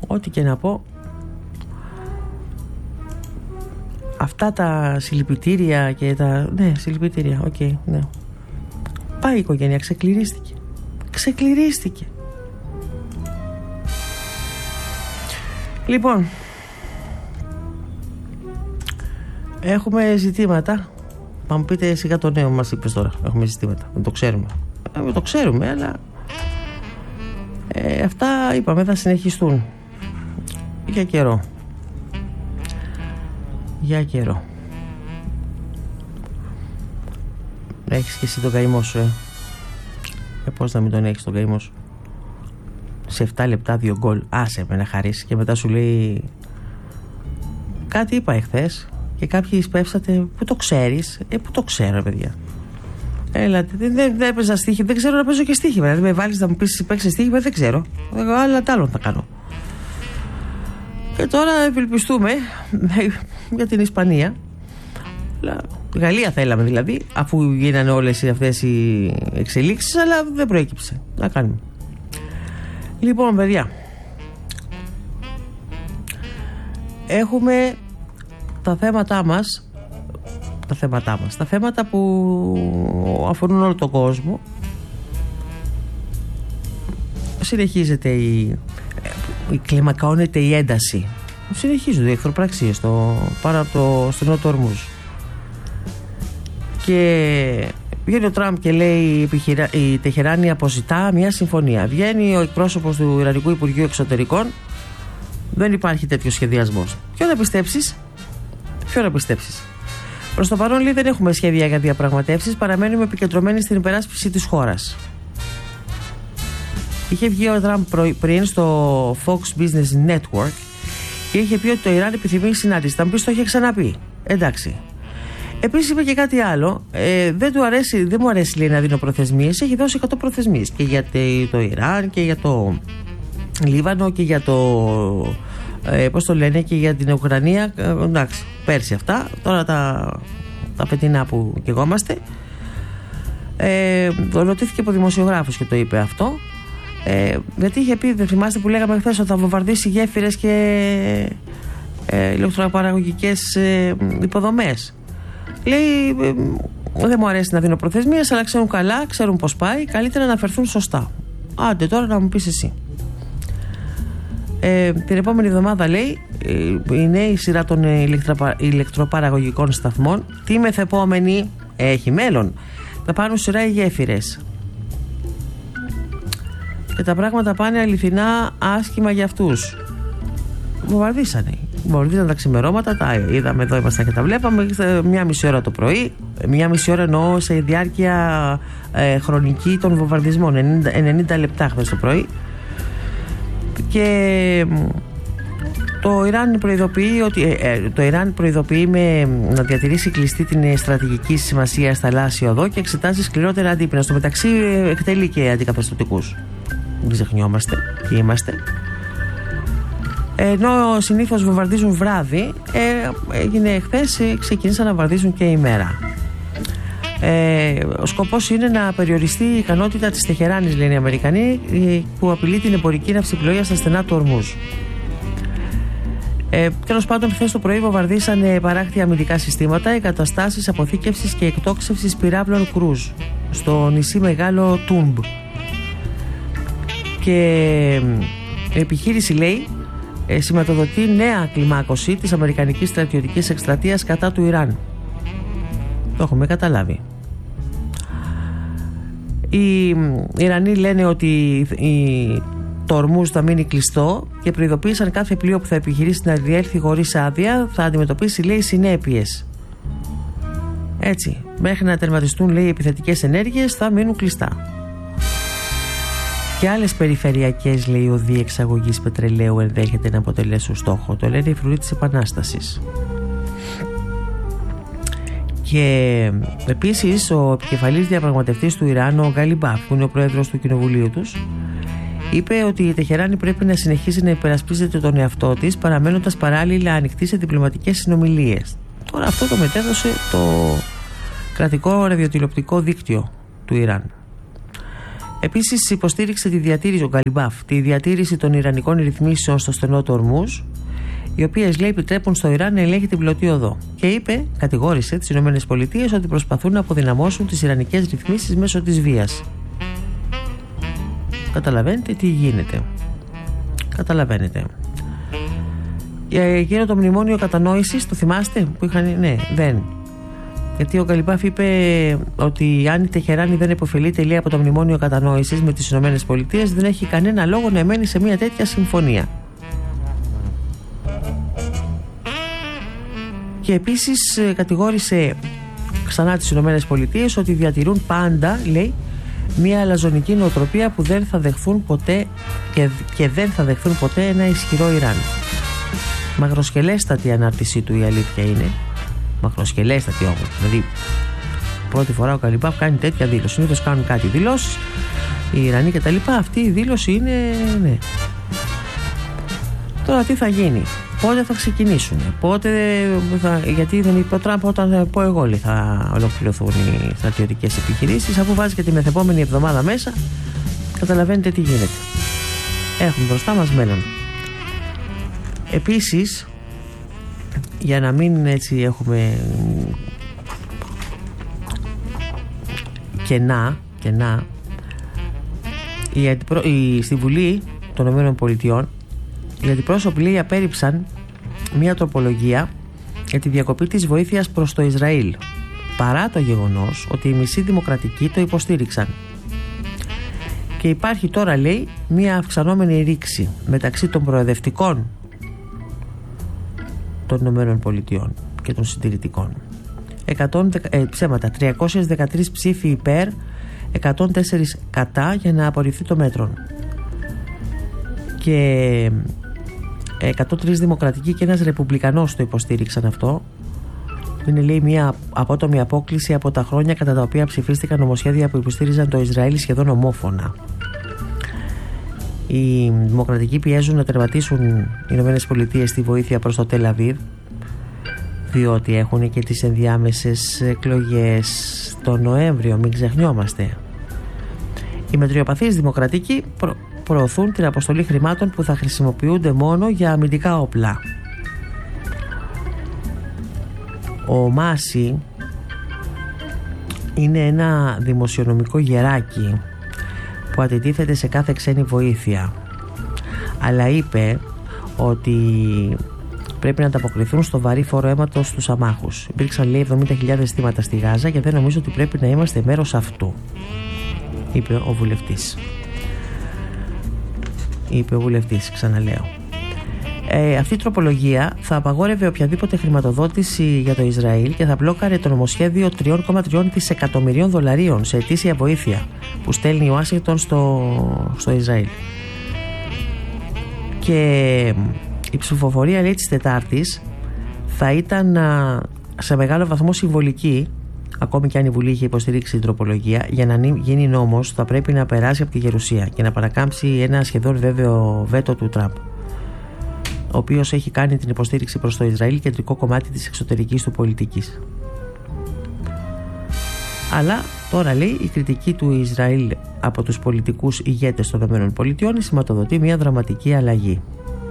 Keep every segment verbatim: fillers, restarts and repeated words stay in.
ό,τι και να πω, αυτά τα συλληπιτήρια και τα... Ναι, συλληπιτήρια, οκ, okay, ναι. Πάει η οικογένεια, ξεκληρίστηκε. Ξεκληρίστηκε. Λοιπόν, έχουμε ζητήματα. Θα μου πείτε σιγά το νέο μας είπες τώρα. Έχουμε ζητήματα, δεν το ξέρουμε. Δεν το ξέρουμε, αλλά ε, αυτά είπαμε θα συνεχιστούν για καιρό. Για καιρό. Έχεις και εσύ τον καημό σου, ε. ε πώς να μην τον έχεις τον καημό σου. Σε επτά λεπτά δύο γκολ. Άσε με να χαρίσει. Και μετά σου λέει, κάτι είπα εχθές και κάποιοι σπεύσατε. Πού το ξέρεις? Ε, πού το ξέρω, παιδιά. Έλα, δεν, δεν, δεν έπαιζα στοίχημα. Δεν ξέρω να παίζω και στοίχημα. Δηλαδή με βάλεις να μου πεις παίξε στοίχημα, δεν ξέρω. Εγώ άλλα τ' άλλον θα κάνω. Και τώρα ευελπιστούμε για την Ισπανία. Γαλλία θέλαμε δηλαδή, αφού γίνανε όλες αυτές οι εξελίξεις, αλλά δεν προέκυψε. Να κάνουμε. Λοιπόν, παιδιά, έχουμε τα θέματά μας, τα θέματά μας, τα θέματα που αφορούν όλο τον κόσμο. Συνεχίζεται η, η κλιμακώνεται η ένταση. Συνεχίζονται οι εχθροπραξίες στο, πάρα από το στενό του Ορμούζ. Και βγαίνει ο Τραμπ και λέει η Τεχεράνη αποζητά μια συμφωνία. Βγαίνει ο εκπρόσωπος του Ιρανικού Υπουργείου Εξωτερικών. Δεν υπάρχει τέτοιο σχεδιασμός. Ποιο να πιστέψεις? Ποιο να πιστέψεις? Προς το παρόν, λέει, δεν έχουμε σχέδια για διαπραγματεύσεις. Παραμένουμε επικεντρωμένοι στην υπεράσπιση της χώρας. Είχε βγει ο Τραμπ πριν στο Fox Business Network και είχε πει ότι το Ιράν επιθυμεί συνάντηση. Θα μου πεις, το είχε ξαναπεί. Εντάξει. Επίσης είπε και κάτι άλλο. Ε, δεν, του αρέσει, δεν μου αρέσει, λέει, να δίνω προθεσμίες. Έχει δώσει εκατό προθεσμίες και για το Ιράν και για το Λίβανο και για το ε, πώς το λένε, και για την Ουκρανία. Ε, εντάξει, πέρσι αυτά. Τώρα τα, τα φετινά που καιγόμαστε. Ε, ρωτήθηκε από δημοσιογράφους και το είπε αυτό. Ε, γιατί είχε πει, δεν θυμάστε που λέγαμε χθες, ότι θα βομβαρδίσει γέφυρες και ε, ηλεκτροπαραγωγικές ε, υποδομές. Λέει, ε, δεν μου αρέσει να δίνω προθεσμίες, αλλά ξέρουν καλά, ξέρουν πώς πάει, καλύτερα να φερθούν σωστά. Άντε τώρα να μου πεις εσύ. Ε, την επόμενη εβδομάδα, λέει, ε, η νέα σειρά των ηλεκτροπα, ηλεκτροπαραγωγικών σταθμών, τι μεθεπόμενη, έχει μέλλον, θα πάρουν σειρά οι γέφυρες. Και τα πράγματα πάνε αληθινά άσχημα για αυτούς. Βομβαρδίσανε. Βομβαρδίσανε τα ξημερώματα, τα είδαμε εδώ, ήμασταν και τα βλέπαμε. Μια μισή ώρα το πρωί, μια μισή ώρα εννοώ σε διάρκεια ε, χρονική των βομβαρδισμών. ενενήντα, ενενήντα λεπτά χθες το πρωί. Και το Ιράν προειδοποιεί ότι ε, το Ιράν προειδοποιεί με να διατηρήσει κλειστή την στρατηγική σημασία στα θαλάσσιο οδό και εξετάζει σκληρότερα αντίπεινα. Στο μεταξύ εκτελεί και αντικαταστατικούς. Μην ξεχνιόμαστε ποιοι είμαστε. Ενώ συνήθως βομβαρδίζουν βράδυ, ε, έγινε χθες, ξεκίνησαν να βομβαρδίζουν και ημέρα. Ε, ο σκοπός είναι να περιοριστεί η ικανότητα της Τεχεράνης, λένε οι Αμερικανοί, που απειλεί την εμπορική ναυσιπλοεία στα στενά του Ορμούζ. Ε, τέλος πάντων, χθες το πρωί βομβαρδίσανε παράκτια αμυντικά συστήματα, εγκαταστάσεις αποθήκευσης και εκτόξευσης πυράβλων κρούζ στο νησί Μεγάλο Τούμπ. Και η επιχείρηση, λέει, ε, σηματοδοτεί νέα κλιμάκωση της αμερικανικής στρατιωτικής εκστρατείας κατά του Ιράν. Το έχουμε καταλάβει. Οι Ιρανοί λένε ότι η, το Ορμούζ θα μείνει κλειστό και προειδοποίησαν κάθε πλοίο που θα επιχειρήσει να διέλθει χωρίς άδεια θα αντιμετωπίσει, λέει, συνέπειες. Έτσι, μέχρι να τερματιστούν, λέει, οι επιθετικές ενέργειες θα μείνουν κλειστά. Και άλλες περιφερειακές, λέει, οδοί εξαγωγής πετρελαίου ενδέχεται να αποτελέσουν στόχο. Το λένε οι φρουροί της Επανάστασης. Και επίσης ο επικεφαλής διαπραγματευτής του Ιράν, ο Γκαλιμπάφ, που είναι ο πρόεδρος του κοινοβουλίου τους, είπε ότι η Τεχεράνη πρέπει να συνεχίσει να υπερασπίζεται τον εαυτό της, παραμένοντας παράλληλα ανοιχτή σε διπλωματικές συνομιλίες. Τώρα αυτό το μετέδωσε το κρατικό ραδιοτηλεοπτικό δίκτυο του Ιράν. Επίσης υποστήριξε τη διατήρηση, ο Γκαλιμπάφ, τη διατήρηση των ιρανικών ρυθμίσεων στο στενό του Ορμούζ, οι οποίες, λέει, επιτρέπουν στο Ιράν να ελέγχει την πλωτή οδό. Και είπε, κατηγόρησε τις ΗΠΑ ότι προσπαθούν να αποδυναμώσουν τις ιρανικές ρυθμίσεις μέσω της βίας. Καταλαβαίνετε τι γίνεται. Καταλαβαίνετε. Εκείνο το μνημόνιο κατανόησης, το θυμάστε που είχαν? Ναι, δεν. Γιατί ο Γκαλιμπάφ είπε ότι αν η Τεχεράνη δεν επωφελείται, λέει, από το μνημόνιο κατανόησης με τις ΗΠΑ, δεν έχει κανένα λόγο να μένει σε μια τέτοια συμφωνία. Και επίσης κατηγόρησε ξανά τις ΗΠΑ ότι διατηρούν πάντα, λέει, μια αλαζονική νοοτροπία που δεν θα δεχθούν ποτέ και, και δεν θα δεχθούν ποτέ ένα ισχυρό Ιράν. Μαγροσχελέστατη η ανάρτησή του, η αλήθεια είναι. Μαγροσχελέστατη όμως. Δηλαδή, πρώτη φορά ο Γκαλιμπάφ κάνει τέτοια δήλωση. Συνήθως κάνουν κάτι δηλώσεις οι Ιρανοί κτλ. Αυτή η δήλωση είναι, ναι. Τώρα τι θα γίνει, πότε θα ξεκινήσουν, πότε θα, γιατί δεν είπε ο Τραμπ όταν πω εγώ, λέει, θα ολοκληρωθούν οι στρατιωτικές επιχειρήσεις, αφού βάζει και τη μεθεπόμενη εβδομάδα μέσα. Καταλαβαίνετε τι γίνεται. Έχουμε μπροστά μας μέλλον. Επίσης, για να μην έτσι έχουμε κενά, κενά η, αντιπρο... η, στη Βουλή των ΗΠΑ οι αντιπρόσωποι, λέει, απέρριψαν μια τροπολογία για τη διακοπή της βοήθειας προς το Ισραήλ, παρά το γεγονός ότι οι μισοί δημοκρατικοί το υποστήριξαν. Και υπάρχει τώρα, λέει, μια αυξανόμενη ρήξη μεταξύ των προοδευτικών των ΗΠΑ και των συντηρητικών. εκατό, ε, ψέματα, τριακόσιες δεκατρείς ψήφοι υπέρ, εκατόν τέσσερα κατά για να απορριφθεί το μέτρο. Και εκατόν τρία δημοκρατικοί και ένας ρεπουμπλικανός το υποστήριξαν αυτό. Είναι, λέει, μια απότομη απόκλιση από τα χρόνια κατά τα οποία ψηφίστηκαν νομοσχέδια που υποστήριζαν το Ισραήλ σχεδόν ομόφωνα. Οι δημοκρατικοί πιέζουν να τερματίσουν οι ΗΠΑ στη βοήθεια προς το Τελ Αβίβ, διότι έχουν και τις ενδιάμεσες εκλογές τον Νοέμβριο, μην ξεχνιόμαστε. Οι μετριοπαθείς δημοκρατικοί προ... προωθούν την αποστολή χρημάτων που θα χρησιμοποιούνται μόνο για αμυντικά όπλα. Ο Μάση είναι ένα δημοσιονομικό γεράκι που αντιτίθεται σε κάθε ξένη βοήθεια, αλλά είπε ότι πρέπει να ανταποκριθούν στο βαρύ φόρο αίματος στους αμάχους. Υπήρξαν, λέει, εβδομήντα χιλιάδες θύματα στη Γάζα και δεν νομίζω ότι πρέπει να είμαστε μέρος αυτού, είπε ο βουλευτής. Είπε ο βουλευτής, ξαναλέω. Ε, αυτή η τροπολογία θα απαγόρευε οποιαδήποτε χρηματοδότηση για το Ισραήλ και θα μπλόκαρε το νομοσχέδιο τρία κόμμα τρία δισεκατομμυρίων δολαρίων σε ετήσια βοήθεια που στέλνει η Ουάσιγκτον στο, στο Ισραήλ. Και η ψηφοφορία, λέει, της Τετάρτης θα ήταν α, σε μεγάλο βαθμό συμβολική, ακόμη και αν η Βουλή είχε υποστηρίξει την τροπολογία. Για να γίνει νόμος θα πρέπει να περάσει από τη Γερουσία και να παρακάμψει ένα σχεδόν βέβαιο βέτο του Τραμπ, ο οποίος έχει κάνει την υποστήριξη προς το Ισραήλ κεντρικό κομμάτι της εξωτερικής του πολιτικής. Αλλά τώρα, λέει, η κριτική του Ισραήλ από τους πολιτικούς ηγέτες των ΗΠΑ σηματοδοτεί μια δραματική αλλαγή.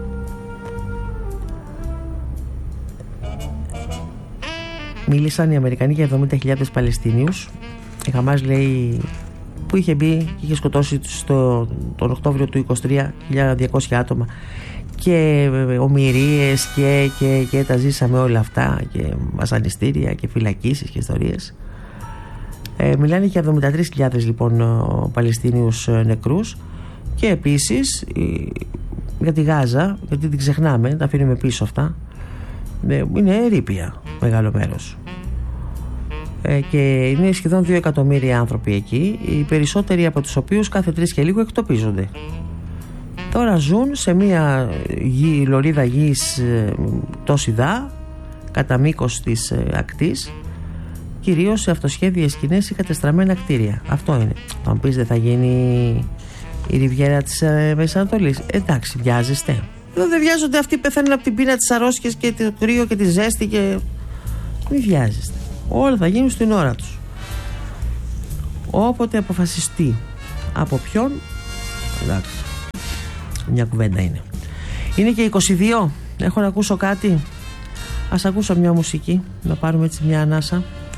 Μίλησαν οι Αμερικανοί για εβδομήντα χιλιάδες Παλαιστίνιους. Η Χαμάς, λέει, που είχε μπει και είχε σκοτώσει στο, τον Οκτώβριο του είκοσι τρία χιλιάδες διακόσια άτομα και ομηρίες και, και, και τα ζήσαμε όλα αυτά και βασανιστήρια και φυλακίσεις και ιστορίες. Ε, μιλάνε για εβδομήντα τρεις χιλιάδες, λοιπόν, Παλαιστίνιους νεκρούς και επίσης για τη Γάζα, γιατί την ξεχνάμε, τα αφήνουμε πίσω αυτά, είναι ερείπια μεγάλο μέρος. Ε, και είναι σχεδόν δύο εκατομμύρια άνθρωποι εκεί, οι περισσότεροι από τους οποίους κάθε τρεις και λίγο εκτοπίζονται. Τώρα ζουν σε μια γη, λωρίδα γης τόση δά, κατά μήκος της ε, ακτής, κυρίως σε αυτοσχέδιες σκηνές ή κατεστραμμένα κτίρια. Αυτό είναι. Θα μου πεις, δεν θα γίνει η ριβιέρα της ε, Μεσανατολής? Εντάξει, βιάζεστε? Εδώ δεν βιάζονται, αυτοί πεθαίνουν από την πείνα, της αρρώσκες και το κρύο και τη ζέστη και... Μην βιάζεστε. Όλα θα γίνουν στην ώρα τους. Όποτε αποφασιστεί Από ποιον? Εντάξει, μια κουβέντα είναι. Είναι και είκοσι δύο. Έχω να ακούσω κάτι. Ας ακούσω μια μουσική, να πάρουμε έτσι μια ανάσα.